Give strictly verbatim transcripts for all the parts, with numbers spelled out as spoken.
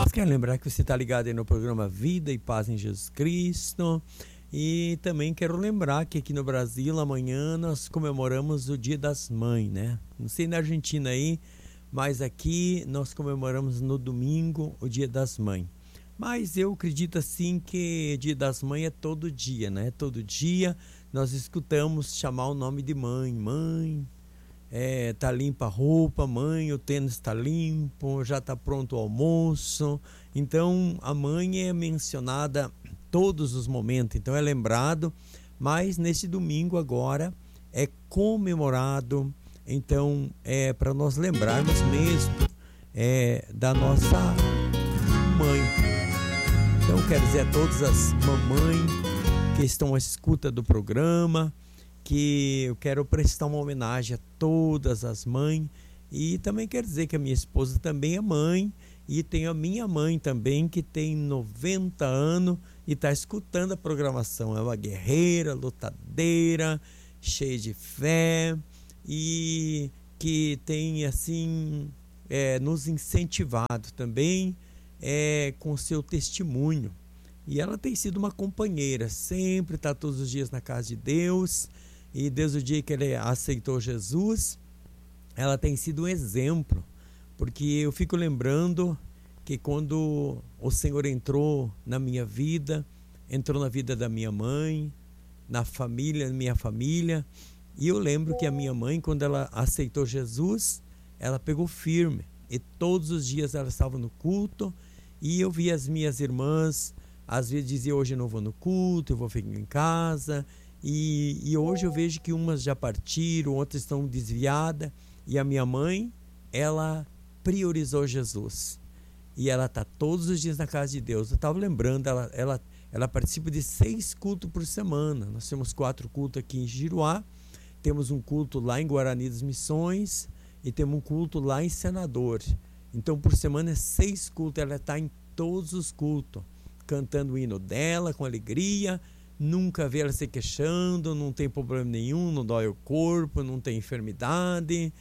quero lembrar que você está ligado aí no programa Vida e Paz em Jesus Cristo. E também quero lembrar que aqui no Brasil, amanhã, nós comemoramos o Dia das Mães, né? Não sei na Argentina aí, mas aqui nós comemoramos no domingo o Dia das Mães. Mas eu acredito assim que Dia das Mães é todo dia, né? Todo dia nós escutamos chamar o nome de mãe. Mãe, é, tá limpa a roupa, mãe, o tênis está limpo, já está pronto o almoço. Então a mãe é mencionada todos os momentos, então é lembrado, mas nesse domingo agora é comemorado, então é para nós lembrarmos mesmo é, da nossa mãe. Então quero dizer a todas as mamães que estão à escuta do programa, que eu quero prestar uma homenagem a todas as mães, e também quero dizer que a minha esposa também é mãe, e tenho a minha mãe também, que tem noventa anos e está escutando a programação. É uma guerreira, lutadeira, cheia de fé, e que tem assim é, nos incentivado também é, com seu testemunho. E ela tem sido uma companheira, sempre está todos os dias na casa de Deus, e desde o dia que ela aceitou Jesus, ela tem sido um exemplo. Porque eu fico lembrando que quando o Senhor entrou na minha vida, entrou na vida da minha mãe, na família, na minha família, e eu lembro que a minha mãe, quando ela aceitou Jesus, ela pegou firme, e todos os dias ela estava no culto, e eu via as minhas irmãs, às vezes dizia, hoje eu não vou no culto, eu vou ficar em casa, e, e hoje eu vejo que umas já partiram, outras estão desviadas, e a minha mãe, ela priorizou Jesus, e ela está todos os dias na casa de Deus. Eu estava lembrando, ela, ela, ela participa de seis cultos por semana. Nós temos quatro cultos aqui em Giruá, temos um culto lá em Guarani das Missões e temos um culto lá em Senador. Então por semana é seis cultos, ela está em todos os cultos, cantando o hino dela com alegria, nunca vê ela se queixando, não tem problema nenhum, não dói o corpo, não tem enfermidade,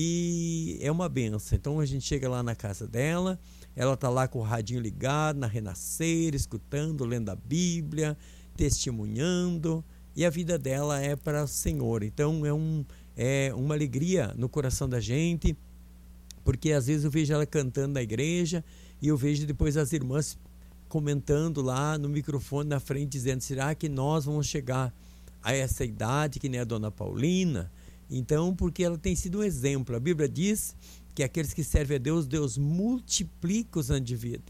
e é uma benção. Então a gente chega lá na casa dela, ela está lá com o radinho ligado, na Renascer, escutando, lendo a Bíblia, testemunhando, e a vida dela é para o Senhor. Então é, um, é uma alegria no coração da gente, porque às vezes eu vejo ela cantando na igreja, e eu vejo depois as irmãs comentando lá no microfone na frente, dizendo, será que nós vamos chegar a essa idade que nem a dona Paulina? Então, porque ela tem sido um exemplo. A Bíblia diz que aqueles que servem a Deus, Deus multiplica os anos de vida.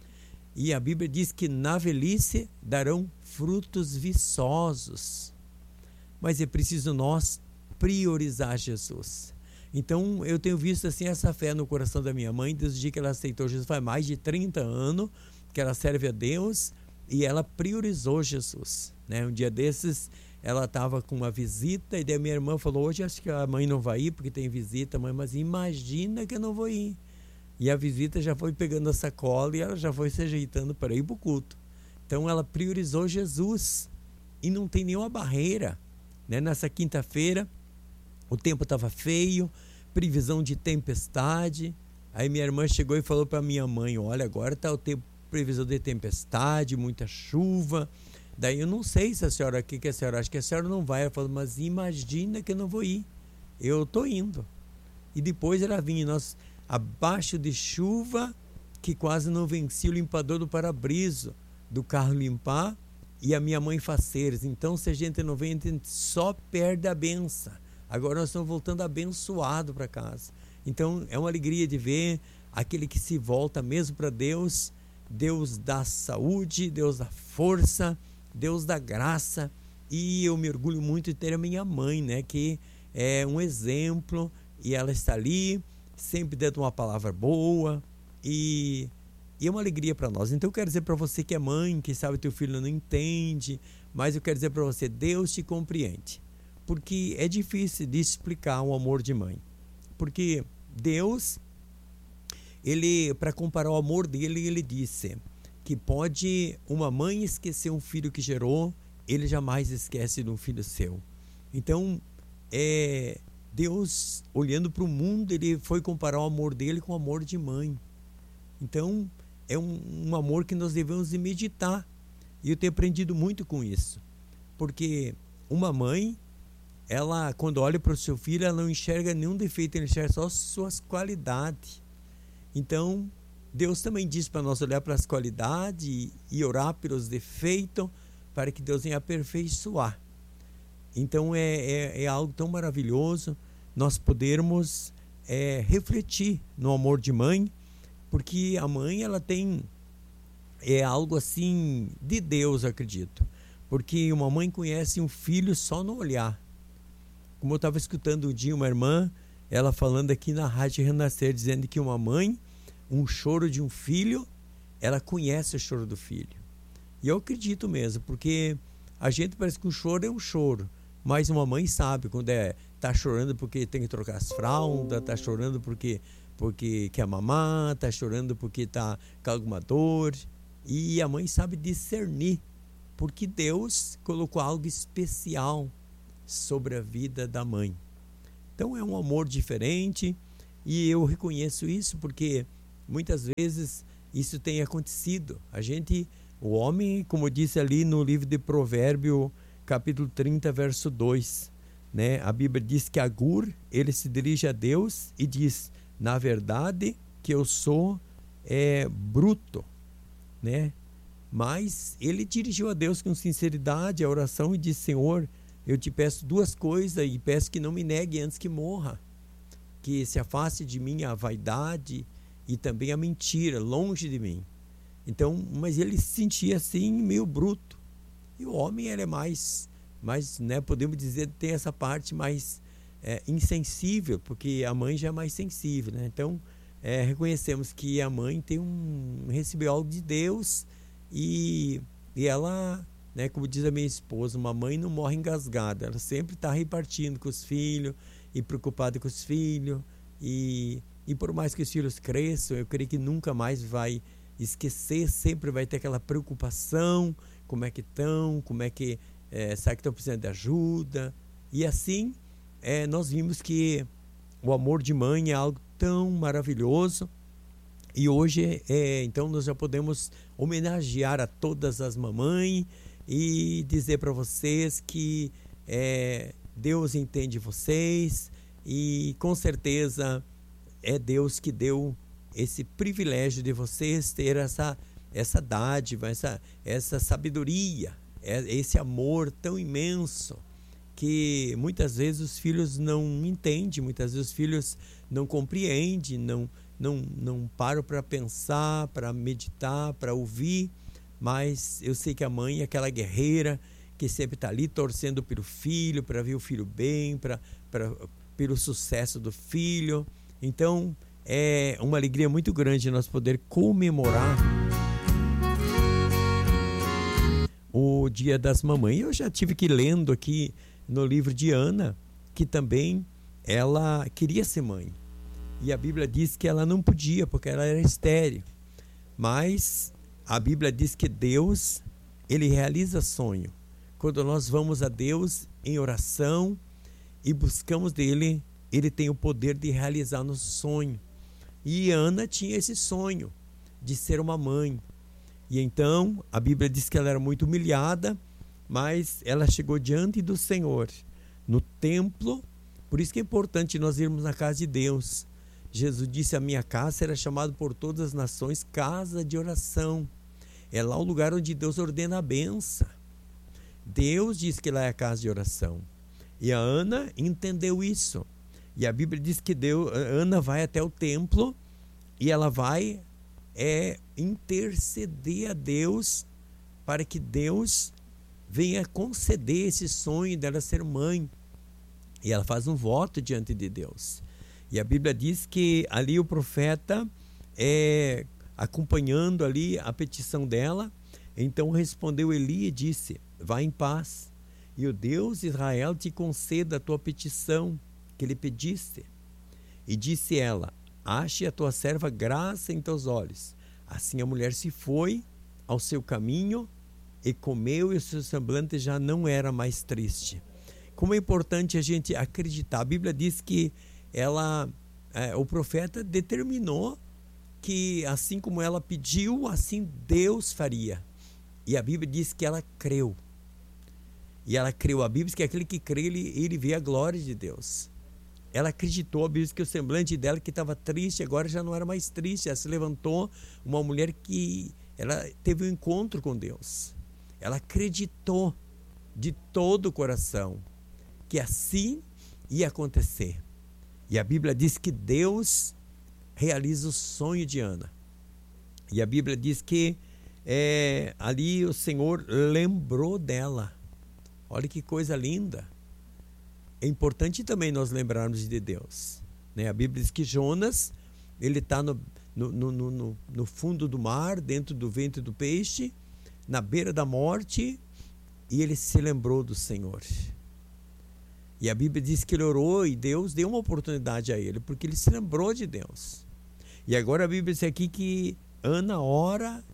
E a Bíblia diz que na velhice darão frutos viçosos. Mas é preciso nós priorizar Jesus. Então eu tenho visto assim essa fé no coração da minha mãe, desde o dia que ela aceitou Jesus, faz mais de trinta anos que ela serve a Deus, e ela priorizou Jesus, né? Um dia desses ela estava com uma visita, e daí a minha irmã falou, hoje acho que a mãe não vai ir porque tem visita, mãe, mas imagina que eu não vou ir. E a visita já foi pegando a sacola e ela já foi se ajeitando para ir para o culto. Então ela priorizou Jesus, e não tem nenhuma barreira, né? Nessa quinta-feira o tempo estava feio, previsão de tempestade. Aí minha irmã chegou e falou para minha mãe, olha, agora está o tempo, previsão de tempestade, muita chuva. Daí eu não sei se a senhora, o que, que a senhora acha, que a senhora não vai. Ela falou, mas imagina que eu não vou ir, eu estou indo. E depois ela vinha, e nós, abaixo de chuva, que quase não vencia o limpador do para-brisa do carro limpar, e a minha mãe faceiras. Então se a gente não vem, a gente só perde a benção. Agora nós estamos voltando abençoado para casa. Então é uma alegria de ver aquele que se volta mesmo para Deus. Deus dá saúde, Deus dá força, Deus dá graça. E eu me orgulho muito de ter a minha mãe, né, que é um exemplo, e ela está ali sempre dando uma palavra boa, e, e é uma alegria para nós. Então eu quero dizer para você que é mãe, que sabe teu filho não entende, mas eu quero dizer para você, Deus te compreende, porque é difícil de explicar o amor de mãe, porque Deus, ele, para comparar o amor dele, ele disse que pode uma mãe esquecer um filho que gerou, ele jamais esquece de um filho seu. Então é, Deus, olhando para o mundo, ele foi comparar o amor dele com o amor de mãe. Então é um, um amor que nós devemos meditar. E eu tenho aprendido muito com isso. Porque uma mãe, ela, quando olha para o seu filho, ela não enxerga nenhum defeito, ela enxerga só suas qualidades. Então, Deus também diz para nós olhar para as qualidades e, e orar pelos defeitos, para que Deus venha aperfeiçoar. Então, é, é, é algo tão maravilhoso nós podermos é, refletir no amor de mãe, porque a mãe, ela tem, é algo assim de Deus, acredito. Porque uma mãe conhece um filho só no olhar. Como eu estava escutando um dia uma irmã, ela falando aqui na Rádio Renascer, dizendo que uma mãe, um choro de um filho, ela conhece o choro do filho. E eu acredito mesmo, porque a gente parece que um choro é um choro, mas uma mãe sabe quando é, tá chorando porque tem que trocar as fraldas, tá chorando porque, porque quer mamar, tá chorando porque tá com alguma dor. E a mãe sabe discernir, porque Deus colocou algo especial sobre a vida da mãe. Então é um amor diferente, e eu reconheço isso porque muitas vezes isso tem acontecido. A gente, o homem, como disse ali no livro de Provérbio, capítulo trinta, verso dois, né? A Bíblia diz que Agur, ele se dirige a Deus e diz: na verdade que eu sou é, bruto, né? Mas ele dirigiu a Deus com sinceridade a oração e disse: Senhor, eu te peço duas coisas e peço que não me negue antes que morra, que se afaste de mim a vaidade e também a mentira, longe de mim. Então, mas ele se sentia assim, meio bruto. E o homem, ele é mais, mais né, podemos dizer, tem essa parte mais é, insensível, porque a mãe já é mais sensível, né? Então, é, reconhecemos que a mãe tem um, recebeu algo de Deus e, e ela, né, como diz a minha esposa, uma mãe não morre engasgada, ela sempre está repartindo com os filhos e preocupada com os filhos, e, e por mais que os filhos cresçam, eu creio que nunca mais vai esquecer, sempre vai ter aquela preocupação, como é que estão, como é que, é, será que estão precisando de ajuda? E assim, é, nós vimos que o amor de mãe é algo tão maravilhoso, e hoje, é, então, nós já podemos homenagear a todas as mamães e dizer para vocês que é, Deus entende vocês, e com certeza é Deus que deu esse privilégio de vocês ter essa, essa dádiva, essa, essa sabedoria, esse amor tão imenso que muitas vezes os filhos não entendem, muitas vezes os filhos não compreendem, não, não, não param para pensar, para meditar, para ouvir. Mas eu sei que a mãe é aquela guerreira que sempre está ali torcendo pelo filho, para ver o filho bem, para, para, pelo sucesso do filho. Então é uma alegria muito grande nós poder comemorar o Dia das Mamães. Eu já tive que ir lendo aqui no livro de Ana, que também ela queria ser mãe. E a Bíblia diz que ela não podia, porque ela era estéril. Mas a Bíblia diz que Deus, ele realiza sonho. Quando nós vamos a Deus em oração e buscamos dele, ele tem o poder de realizar nosso sonho. E Ana tinha esse sonho de ser uma mãe. E então a Bíblia diz que ela era muito humilhada, mas ela chegou diante do Senhor no templo. Por isso que é importante nós irmos na casa de Deus. Jesus disse: a minha casa será chamada por todas as nações casa de oração. É lá o lugar onde Deus ordena a bênção. Deus diz que lá é a casa de oração. E a Ana entendeu isso. E a Bíblia diz que Deus, Ana vai até o templo e ela vai é, interceder a Deus para que Deus venha conceder esse sonho dela ser mãe. E ela faz um voto diante de Deus. E a Bíblia diz que ali o profeta, é, acompanhando ali a petição dela, então respondeu Eli e disse: vá em paz, e o Deus de Israel te conceda a tua petição que lhe pediste. E disse ela: ache a tua serva graça em teus olhos. Assim a mulher se foi ao seu caminho e comeu, e o seu semblante já não era mais triste. Como é importante a gente acreditar. A Bíblia diz que ela, é, o profeta determinou que assim como ela pediu, assim Deus faria. E a Bíblia diz que ela creu. E ela creu. A Bíblia diz que aquele que crê, ele, ele vê a glória de Deus. Ela acreditou. A Bíblia diz que o semblante dela, que estava triste, agora já não era mais triste. Ela se levantou, uma mulher que ela teve um encontro com Deus. Ela acreditou de todo o coração que assim ia acontecer. E a Bíblia diz que Deus realiza o sonho de Ana. E a Bíblia diz que é, ali o Senhor lembrou dela. Olha que coisa linda. É importante também nós lembrarmos de Deus, né? A Bíblia diz que Jonas, ele está no, no, no, no, no fundo do mar, dentro do ventre do peixe, na beira da morte, e ele se lembrou do Senhor. E a Bíblia diz que ele orou e Deus deu uma oportunidade a ele, porque ele se lembrou de Deus. E agora a Bíblia diz aqui que Ana ora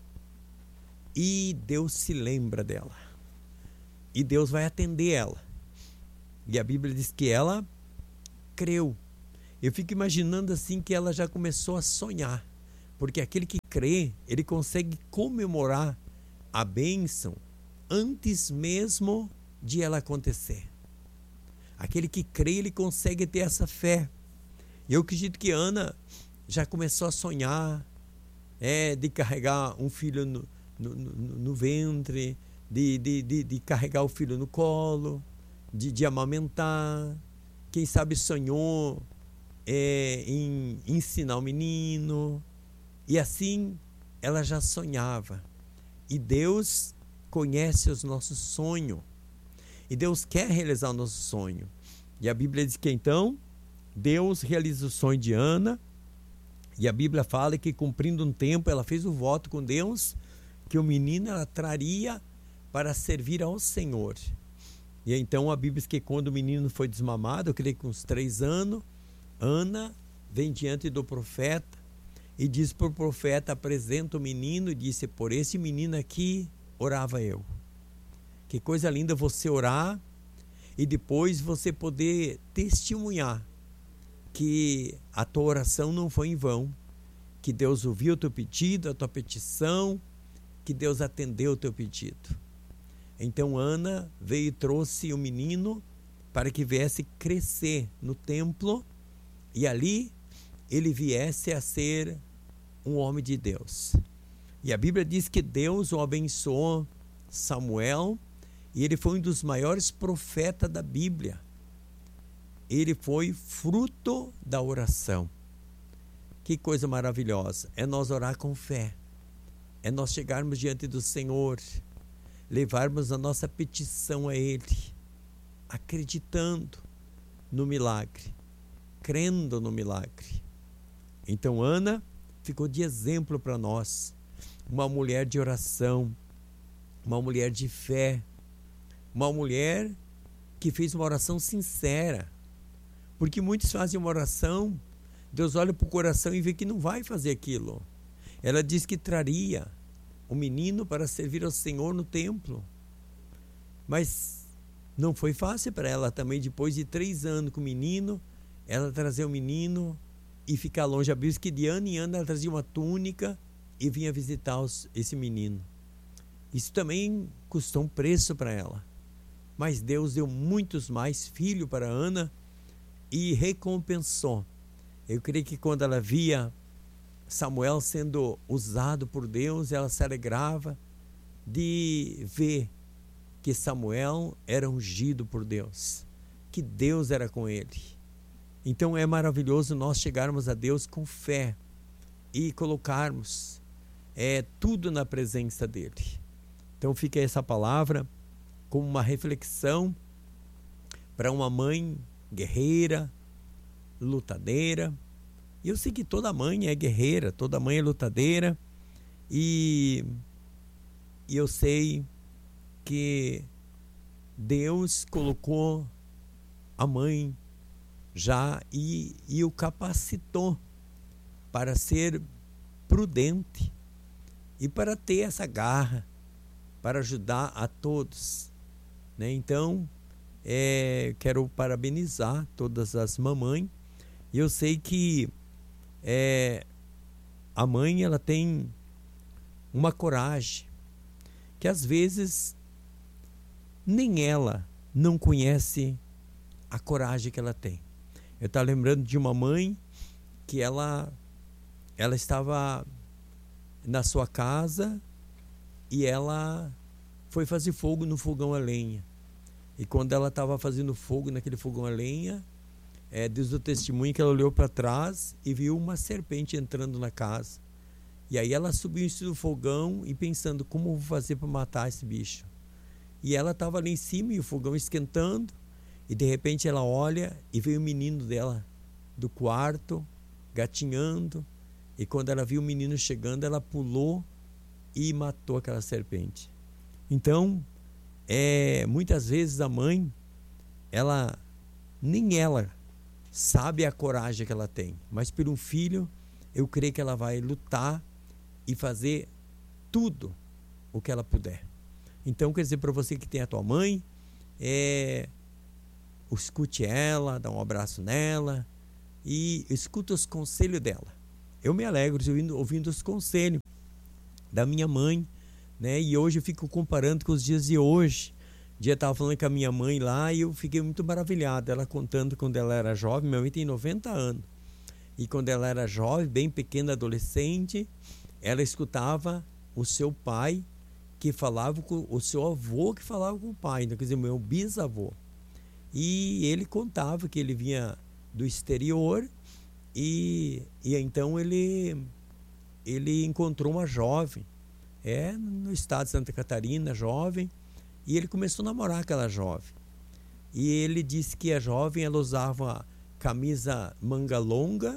e Deus se lembra dela. E Deus vai atender ela. E a Bíblia diz que ela creu. Eu fico imaginando assim que ela já começou a sonhar. Porque aquele que crê, ele consegue comemorar a bênção antes mesmo de ela acontecer. Aquele que crê, ele consegue ter essa fé. E eu acredito que Ana já começou a sonhar é, de carregar um filho no, no, no, no ventre, de, de, de, de carregar o filho no colo, de, de amamentar. Quem sabe sonhou é, em ensinar o menino. E assim ela já sonhava. E Deus conhece os nossos sonhos. E Deus quer realizar o nosso sonho. E a Bíblia diz que então Deus realiza o sonho de Ana. E a Bíblia fala que cumprindo um tempo ela fez o voto com Deus que o menino ela traria para servir ao Senhor. E então a Bíblia diz que quando o menino foi desmamado, eu creio que com uns três anos, Ana vem diante do profeta e diz para o profeta, apresenta o menino e disse, por esse menino aqui orava eu. Que coisa linda você orar e depois você poder testemunhar que a tua oração não foi em vão, que Deus ouviu o teu pedido, a tua petição, que Deus atendeu o teu pedido. Então Ana veio e trouxe o menino para que viesse crescer no templo e ali ele viesse a ser um homem de Deus. E a Bíblia diz que Deus o abençoou, Samuel, e ele foi um dos maiores profetas da Bíblia. Ele foi fruto da oração. Que coisa maravilhosa. É nós orar com fé. É nós chegarmos diante do Senhor, levarmos a nossa petição a Ele, acreditando no milagre, crendo no milagre. Então Ana ficou de exemplo para nós. Uma mulher de oração, uma mulher de fé, uma mulher que fez uma oração sincera. Porque muitos fazem uma oração, Deus olha para o coração e vê que não vai fazer aquilo. Ela diz que traria o menino para servir ao Senhor no templo. Mas não foi fácil para ela também, depois de três anos com o menino, ela trazer o menino e ficar longe. A Bíblia diz que de ano em ano ela trazia uma túnica e vinha visitar os, esse menino. Isso também custou um preço para ela. Mas Deus deu muitos mais filhos para Ana e recompensou. Eu creio que quando ela via Samuel sendo usado por Deus, ela se alegrava de ver que Samuel era ungido por Deus, que Deus era com ele. Então é maravilhoso nós chegarmos a Deus com fé e colocarmos é, tudo na presença dele. Então fica essa palavra como uma reflexão para uma mãe guerreira, lutadeira. E eu sei que toda mãe é guerreira, toda mãe é lutadeira. E, e eu sei que Deus colocou a mãe já e, e o capacitou para ser prudente e para ter essa garra, para ajudar a todos, né? Então, é, quero parabenizar todas as mamães. E eu sei que é, a mãe, ela tem uma coragem que às vezes nem ela não conhece a coragem que ela tem. Eu estava lembrando de uma mãe que ela, ela estava na sua casa e ela foi fazer fogo no fogão a lenha. E quando ela estava fazendo fogo naquele fogão a lenha, é, diz o testemunho que ela olhou para trás e viu uma serpente entrando na casa. E aí ela subiu em cima do fogão e pensando, como eu vou fazer para matar esse bicho? E ela estava ali em cima e o fogão esquentando, e de repente ela olha e veio o menino dela do quarto, gatinhando, e quando ela viu o menino chegando, ela pulou e matou aquela serpente. Então, é, muitas vezes a mãe, ela, nem ela sabe a coragem que ela tem, mas por um filho, eu creio que ela vai lutar e fazer tudo o que ela puder. Então, quer dizer, para você que tem a tua mãe, é, escute ela, dá um abraço nela e escuta os conselhos dela. Eu me alegro ouvindo, ouvindo os conselhos da minha mãe, né? E hoje eu fico comparando com os dias de hoje. Um dia eu estava falando com a minha mãe lá e eu fiquei muito maravilhado. Ela contando quando ela era jovem, minha mãe tem noventa anos. E quando ela era jovem, bem pequena, adolescente, ela escutava o seu pai que falava com o seu avô que falava com o pai, então, quer dizer, meu bisavô. E ele contava que ele vinha do exterior e, e então ele, ele encontrou uma jovem, é, no estado de Santa Catarina, jovem, e ele começou a namorar aquela jovem. E ele disse que a jovem, ela usava camisa manga longa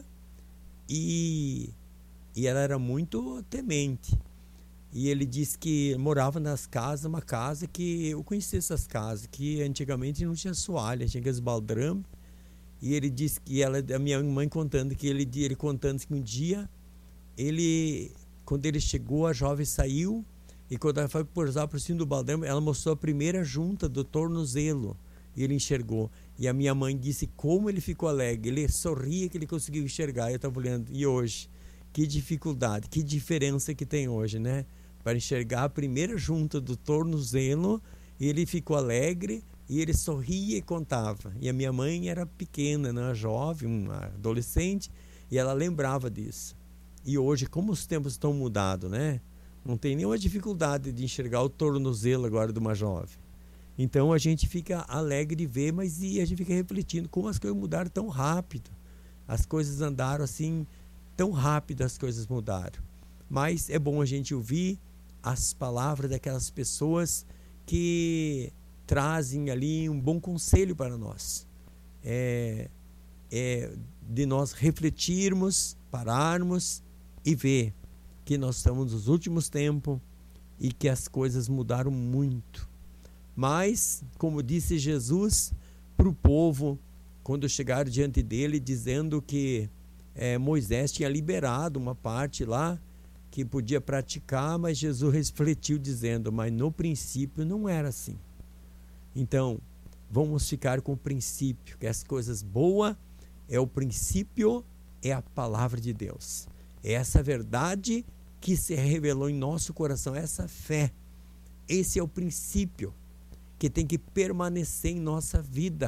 e, e ela era muito temente. E ele disse que morava nas casas, uma casa que eu conhecia essas casas, que antigamente não tinha assoalho, tinha aqueles baldrames. E ele disse que ela, a minha mãe contando que ele, ele contando que um dia ele, quando ele chegou, a jovem saiu e quando ela foi pousar por cima do baldrame, ela mostrou a primeira junta do tornozelo e ele enxergou. E a minha mãe disse como ele ficou alegre, ele sorria que ele conseguiu enxergar. Eu estava olhando, e hoje, que dificuldade, que diferença que tem hoje, né? Para enxergar a primeira junta do tornozelo, ele ficou alegre e ele sorria e contava. E a minha mãe era pequena, né, jovem, uma adolescente, e ela lembrava disso. E hoje, como os tempos estão mudados, né? Não tem nenhuma dificuldade de enxergar o tornozelo agora de uma jovem. Então a gente fica alegre de ver, mas e a gente fica refletindo como as coisas mudaram tão rápido. As coisas andaram assim, tão rápido as coisas mudaram. Mas é bom a gente ouvir as palavras daquelas pessoas que trazem ali um bom conselho para nós. É, é de nós refletirmos, pararmos e ver que nós estamos nos últimos tempos e que as coisas mudaram muito. Mas, como disse Jesus para o povo, quando chegaram diante dele, dizendo que é, Moisés tinha liberado uma parte lá, que podia praticar, mas Jesus refletiu dizendo, mas no princípio não era assim. Então, vamos ficar com o princípio, que as coisas boas é o princípio, é a palavra de Deus. É essa verdade que se revelou em nosso coração, essa fé. Esse é o princípio que tem que permanecer em nossa vida.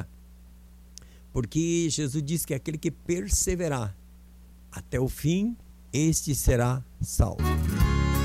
Porque Jesus disse que aquele que perseverar até o fim, este será salvo.